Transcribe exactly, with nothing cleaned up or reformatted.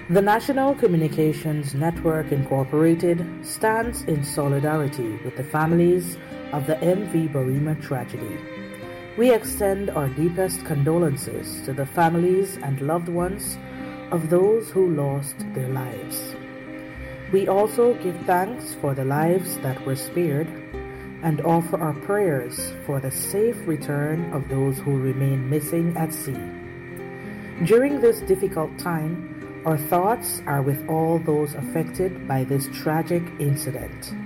The National Communications Network Incorporated stands in solidarity with the families of the M V Barima tragedy. We extend our deepest condolences to the families and loved ones of those who lost their lives. We also give thanks for the lives that were spared and offer our prayers for the safe return of those who remain missing at sea. During this difficult time, our thoughts are with all those affected by this tragic incident.